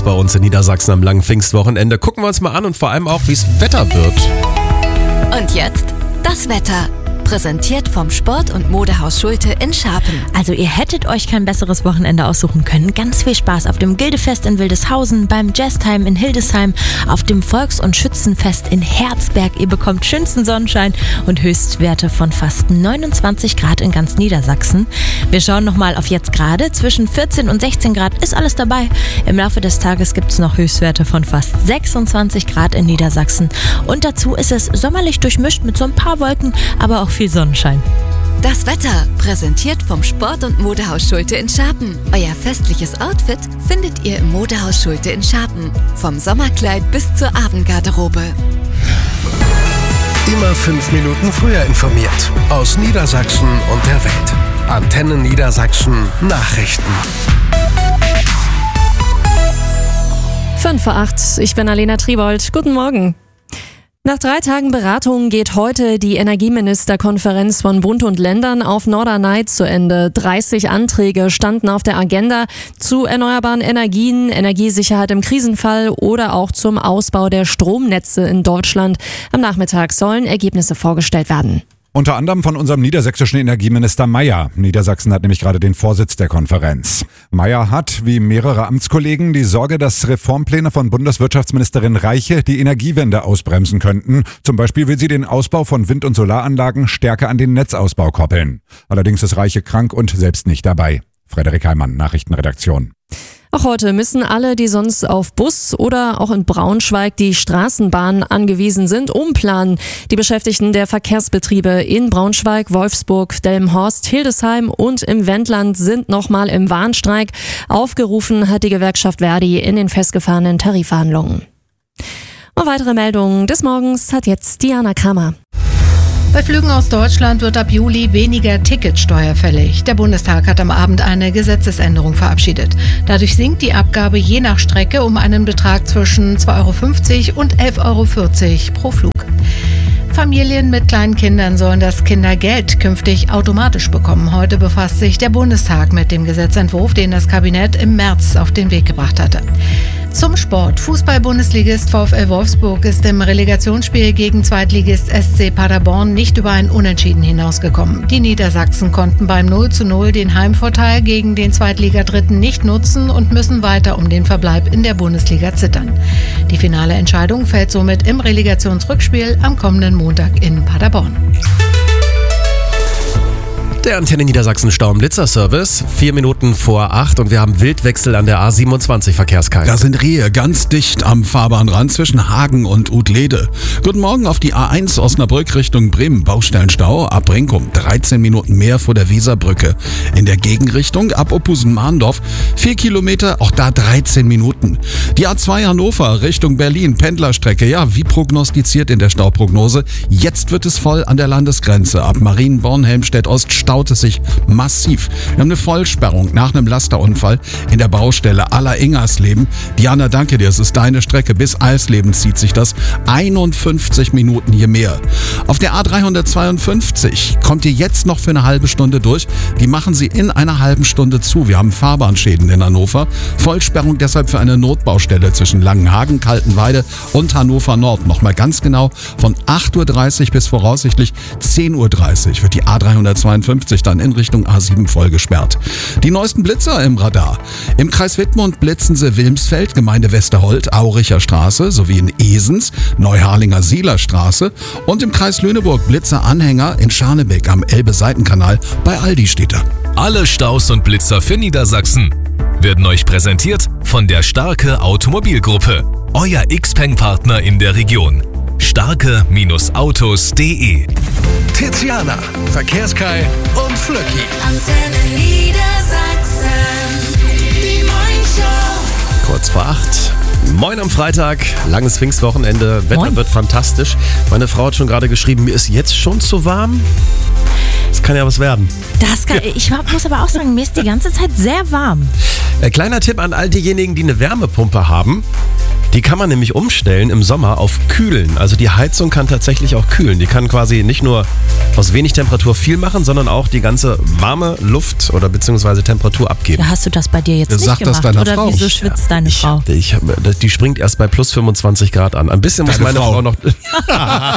bei uns in Niedersachsen am langen Pfingstwochenende. Gucken wir uns mal an und vor allem auch, wie es Wetter wird. Und jetzt das Wetter. Präsentiert vom Sport- und Modehaus Schulte in Scharpen. Also ihr hättet euch kein besseres Wochenende aussuchen können. Ganz viel Spaß auf dem Gildefest in Wildeshausen, beim Jazztime in Hildesheim, auf dem Volks- und Schützenfest in Herzberg. Ihr bekommt schönsten Sonnenschein und Höchstwerte von fast 29 Grad in ganz Niedersachsen. Wir schauen nochmal auf jetzt gerade. Zwischen 14 und 16 Grad ist alles dabei. Im Laufe des Tages gibt es noch Höchstwerte von fast 26 Grad in Niedersachsen. Und dazu ist es sommerlich durchmischt mit so ein paar Wolken, aber auch viel Sonnenschein. Das Wetter, präsentiert vom Sport- und Modehaus Schulte in Scharpen. Euer festliches Outfit findet ihr im Modehaus Schulte in Scharpen. Vom Sommerkleid bis zur Abendgarderobe. Immer 5 Minuten früher informiert. Aus Niedersachsen und der Welt. Antenne Niedersachsen Nachrichten. 5:08 Uhr, ich bin Alena Tribold. Guten Morgen. Nach 3 Tagen Beratungen geht heute die Energieministerkonferenz von Bund und Ländern auf Norderney zu Ende. 30 Anträge standen auf der Agenda zu erneuerbaren Energien, Energiesicherheit im Krisenfall oder auch zum Ausbau der Stromnetze in Deutschland. Am Nachmittag sollen Ergebnisse vorgestellt werden. Unter anderem von unserem niedersächsischen Energieminister Mayer. Niedersachsen hat nämlich gerade den Vorsitz der Konferenz. Mayer hat, wie mehrere Amtskollegen, die Sorge, dass Reformpläne von Bundeswirtschaftsministerin Reiche die Energiewende ausbremsen könnten. Zum Beispiel will sie den Ausbau von Wind- und Solaranlagen stärker an den Netzausbau koppeln. Allerdings ist Reiche krank und selbst nicht dabei. Frederik Heimann, Nachrichtenredaktion. Auch heute müssen alle, die sonst auf Bus oder auch in Braunschweig die Straßenbahn angewiesen sind, umplanen. Die Beschäftigten der Verkehrsbetriebe in Braunschweig, Wolfsburg, Delmenhorst, Hildesheim und im Wendland sind nochmal im Warnstreik. Aufgerufen hat die Gewerkschaft Verdi in den festgefahrenen Tarifverhandlungen. Und weitere Meldungen des Morgens hat jetzt Diana Kramer. Bei Flügen aus Deutschland wird ab Juli weniger Ticketsteuer fällig. Der Bundestag hat am Abend eine Gesetzesänderung verabschiedet. Dadurch sinkt die Abgabe je nach Strecke um einen Betrag zwischen 2,50 € und 11,40 € pro Flug. Familien mit kleinen Kindern sollen das Kindergeld künftig automatisch bekommen. Heute befasst sich der Bundestag mit dem Gesetzentwurf, den das Kabinett im März auf den Weg gebracht hatte. Zum Sport. Fußball-Bundesligist VfL Wolfsburg ist im Relegationsspiel gegen Zweitligist SC Paderborn nicht über ein Unentschieden hinausgekommen. Die Niedersachsen konnten beim 0:0 den Heimvorteil gegen den Zweitligadritten nicht nutzen und müssen weiter um den Verbleib in der Bundesliga zittern. Die finale Entscheidung fällt somit im Relegationsrückspiel am kommenden Montag in Paderborn. Der Antenne Niedersachsen Stau- und Blitzerservice, 4 Minuten vor 8 und wir haben Wildwechsel an der A27 Verkehrskarte. Da sind Rehe ganz dicht am Fahrbahnrand zwischen Hagen und Utlede. Guten Morgen auf die A1 Osnabrück Richtung Bremen. Baustellenstau ab Brinkum, 13 Minuten mehr vor der Weserbrücke. In der Gegenrichtung ab Oppusen-Mahndorf 4 Kilometer, auch da 13 Minuten. Die A2 Hannover Richtung Berlin, Pendlerstrecke, ja, wie prognostiziert in der Stauprognose. Jetzt wird es voll an der Landesgrenze. Ab Marienborn-Helmstedt-Ost staut es sich massiv. Wir haben eine Vollsperrung nach einem Lasterunfall in der Baustelle Aller-Ingersleben. Diana, danke dir, es ist deine Strecke. Bis Eisleben zieht sich das. 51 Minuten hier mehr. Auf der A352 kommt ihr jetzt noch für eine halbe Stunde durch. Die machen sie in einer halben Stunde zu. Wir haben Fahrbahnschäden in Hannover. Vollsperrung deshalb für eine Notbaustelle zwischen Langenhagen, Kaltenweide und Hannover Nord. Nochmal ganz genau von 8:30 Uhr bis voraussichtlich 10:30 Uhr wird die A352 dann in Richtung A7 voll gesperrt. Die neuesten Blitzer im Radar. Im Kreis Wittmund blitzen sie Wilmsfeld, Gemeinde Westerholt, Auricher Straße sowie in Esens, Neuharlinger Sieler Straße und im Kreis Lüneburg Blitzer-Anhänger in Scharnebeck am Elbe-Seitenkanal bei Aldi steht er. Alle Staus und Blitzer für Niedersachsen werden euch präsentiert von der Starke Automobilgruppe. Euer Xpeng-Partner in der Region. starke-autos.de. Tiziana, Verkehrskai und Flöcki. Antenne Niedersachsen. Die Morningshow. Kurz vor 8. Moin am Freitag, langes Pfingstwochenende, Wetter Moin. wird fantastisch. Meine Frau hat schon gerade geschrieben, mir ist jetzt schon zu warm. Das kann ja was werden. Ich muss aber auch sagen, mir ist die ganze Zeit sehr warm. Kleiner Tipp an all diejenigen, die eine Wärmepumpe haben. Die kann man nämlich umstellen im Sommer auf Kühlen. Also die Heizung kann tatsächlich auch kühlen. Die kann quasi nicht nur aus wenig Temperatur viel machen, sondern auch die ganze warme Luft oder beziehungsweise Temperatur abgeben. Ja, hast du das bei dir jetzt nicht Sag das gemacht? deiner Oder Frau. wieso schwitzt deine Frau? Die springt erst bei plus 25 Grad an. Ein bisschen muss Deine meine Frau. Frau noch...